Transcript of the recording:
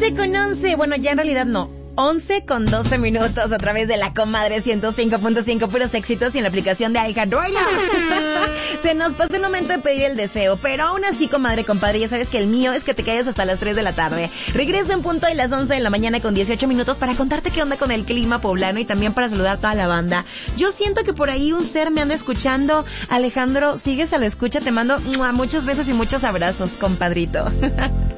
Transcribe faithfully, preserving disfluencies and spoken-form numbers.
once con once, bueno, ya en realidad no. once con doce minutos a través de la Comadre ciento cinco punto cinco, puros éxitos, y en la aplicación de iHeartRadio. Se nos pasó el momento de pedir el deseo, pero aún así, comadre, compadre, ya sabes que el mío es que te quedes hasta las tres de la tarde. Regreso en punto de las once de la mañana con dieciocho minutos para contarte qué onda con el clima poblano y también para saludar a toda la banda. Yo siento que por ahí un ser me anda escuchando. Alejandro, sigues a la escucha, te mando muchos besos y muchos abrazos, compadrito.